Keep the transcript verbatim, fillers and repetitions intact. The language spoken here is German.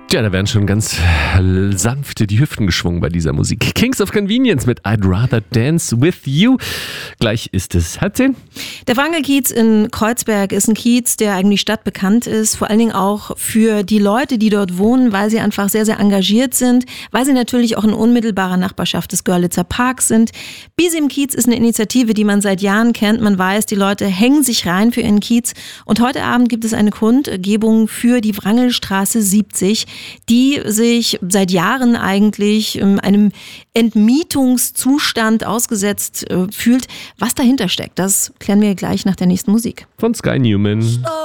Tja, da werden schon ganz sanft die Hüften geschwungen bei dieser Musik. Kings of Convenience mit I'd Rather Dance With You. Gleich ist es halb zehn. Der Wrangelkiez in Kreuzberg ist ein Kiez, der eigentlich stadtbekannt ist. Vor allen Dingen auch für die Leute, die dort wohnen, weil sie einfach sehr, sehr engagiert sind. Weil sie natürlich auch in unmittelbarer Nachbarschaft des Görlitzer Parks sind. Bisi im Kiez ist eine Initiative, die man seit Jahren kennt. Man weiß, die Leute hängen sich rein für ihren Kiez. Und heute Abend gibt es eine Kundgebung für die Wrangelstraße siebzig, die sich seit Jahren eigentlich einem Entmietungszustand ausgesetzt fühlt. Was dahinter steckt, das klären wir gleich nach der nächsten Musik. Von Sky Newman.